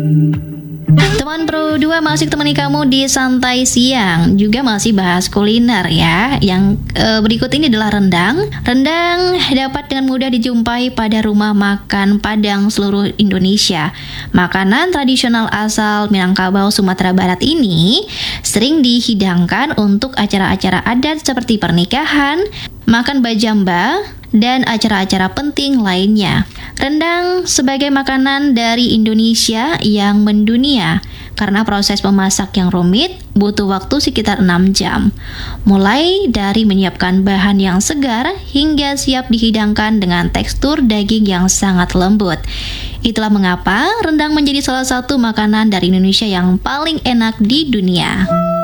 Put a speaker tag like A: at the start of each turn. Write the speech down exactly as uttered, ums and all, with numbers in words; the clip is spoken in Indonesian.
A: Teman Pro dua masih temani kamu di Santai Siang. Juga masih bahas kuliner ya. Yang e, berikut ini adalah rendang. Rendang dapat dengan mudah dijumpai pada rumah makan Padang seluruh Indonesia. Makanan tradisional asal Minangkabau, Sumatera Barat ini sering dihidangkan untuk acara-acara adat seperti pernikahan, makan bajamba, dan acara-acara penting lainnya. Rendang sebagai makanan dari Indonesia yang mendunia karena proses memasak yang rumit, butuh waktu sekitar enam jam. Mulai dari menyiapkan bahan yang segar hingga siap dihidangkan dengan tekstur daging yang sangat lembut. Itulah mengapa rendang menjadi salah satu makanan dari Indonesia yang paling enak di dunia.